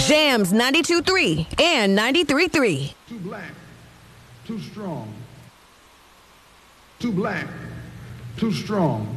Jams 92.3 and 93.3. Too black, too strong. Too black, too strong.